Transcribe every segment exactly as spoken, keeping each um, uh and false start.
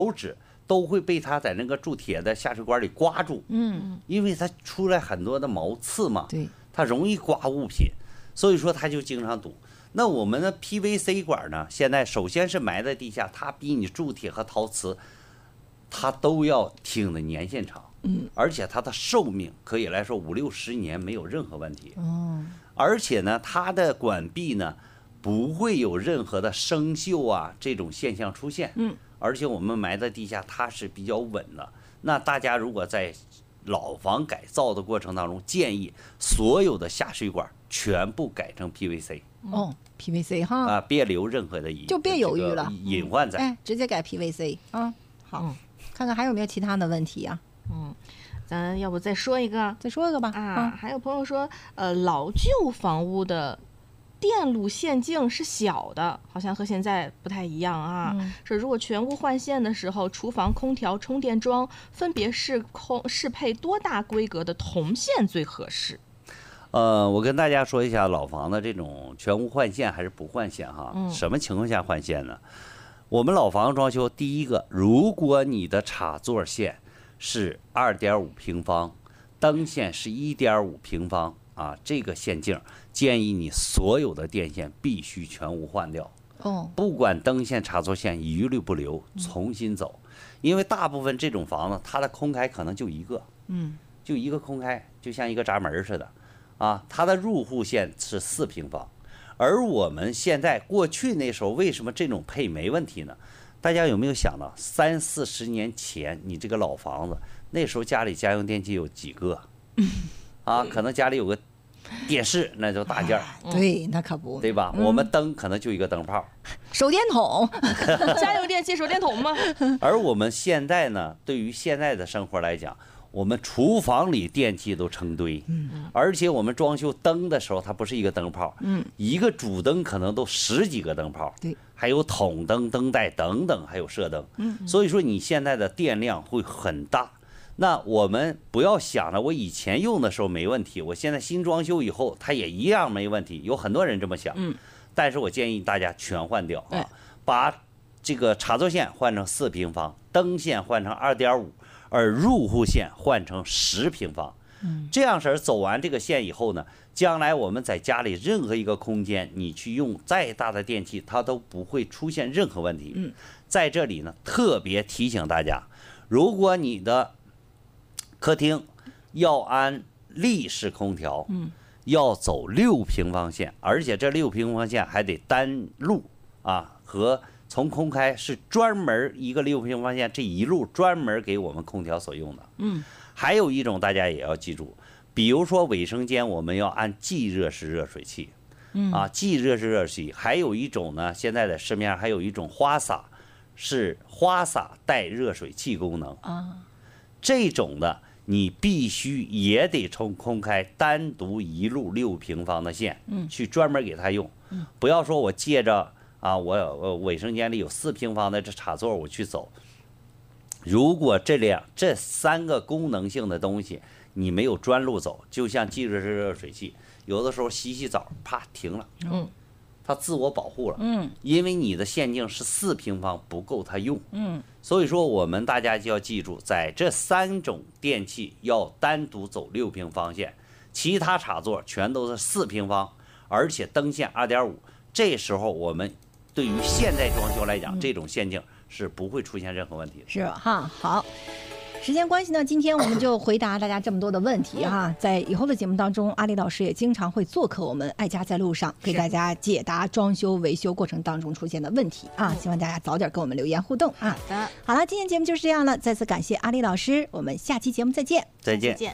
指都会被它在那个铸铁的下水管里刮住，嗯，因为它出来很多的毛刺嘛， 对， 它容易刮物品，所以说它就经常堵。那我们的 P V C 管呢，现在首先是埋在地下，它比你铸铁和陶瓷，它都要挺的年限长，嗯，而且它的寿命可以来说五六十年没有任何问题，哦，而且呢，它的管壁呢不会有任何的生锈啊这种现象出现，嗯，而且我们埋在地下，它是比较稳的。那大家如果在老房改造的过程当中，建议所有的下水管全部改成 P V C。 哦 ，P V C 哈， 啊，别留任何的隐， 就别犹豫了， 隐患在， 哎，直接改 P V C 啊。好，嗯、看看还有没有其他的问题啊？ 嗯，咱要不再说一个？ 再说一个吧。 啊，嗯、还有朋友说，呃，老旧房屋的电路线径是小的，好像和现在不太一样啊。嗯、说如果全屋换线的时候，厨房空调充电桩分别是空适配多大规格的铜线最合适？ 呃，我跟大家说一下老房的这种全屋换线还是不换线哈？嗯、什么情况下换线呢？我们老房装修，第一个，如果你的插座线是二点五平方，灯线是一点五平方啊，这个线径建议你所有的电线必须全屋换掉。哦，不管灯线、插座线一律不留，重新走，因为大部分这种房子它的空开可能就一个，嗯，就一个空开，就像一个闸门似的。啊，它的入户线是四平方，而我们现在过去那时候为什么这种配没问题呢？大家有没有想到，三四十年前你这个老房子，那时候家里家用电器有几个？啊，可能家里有个电视，那就大件儿。 对，那可不， 对吧？我们灯可能就一个灯泡， 手电筒， 家用电器手电筒嘛。 而我们现在呢，对于现在的生活来讲，我们厨房里电器都成堆，嗯，而且我们装修灯的时候，它不是一个灯泡，嗯，一个主灯可能都十几个灯泡， 对， 还有筒灯、灯带等等，还有射灯，嗯，所以说你现在的电量会很大。那我们不要想了，我以前用的时候没问题，我现在新装修以后它也一样没问题，有很多人这么想，嗯，但是我建议大家全换掉啊，把这个插座线换成四平方，灯线换成二点五。而入户线换成十平方，这样式走完这个线以后呢，将来我们在家里任何一个空间，你去用再大的电器，它都不会出现任何问题。嗯，在这里呢，特别提醒大家，如果你的客厅要安立式空调，嗯，要走六平方线，而且这六平方线还得单路啊和。从空开是专门一个六平方线，这一路专门给我们空调所用的。嗯，还有一种大家也要记住，比如说卫生间我们要安即热式热水器，嗯啊，即热式热水器。还有一种呢，现在的市面上还有一种花洒，是花洒带热水器功能啊。这种的你必须也得从空开单独一路六平方的线，嗯，去专门给它用。嗯，不要说我借着。啊，我我卫生间里有四平方的这插座，我去走。如果这两这三个功能性的东西你没有专路走，就像即热式热水器，有的时候洗洗澡，啪停了，嗯，它自我保护了，嗯，因为你的线径是四平方不够它用，嗯，所以说我们大家就要记住，在这三种电器要单独走六平方线，其他插座全都是四平方，而且灯线二点五，这时候我们。对于现代装修来讲，这种线径是不会出现任何问题的。 是哈，好，时间关系呢，今天我们就回答大家这么多的问题哈。在以后的节目当中，阿丽老师也经常会做客我们爱家在路上，给大家解答装修维修过程当中出现的问题啊。希望大家早点跟我们留言互动啊。 好的， 好了，今天节目就是这样了，再次感谢阿丽老师，我们下期节目再见， 再见。 再见。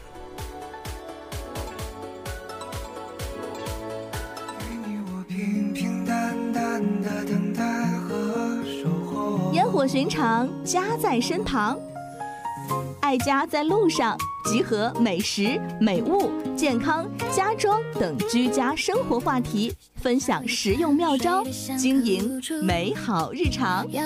烟火寻常，家在身旁，爱家在路上，集合美食、美物、健康、家装等居家生活话题，分享实用妙招，经营美好日常。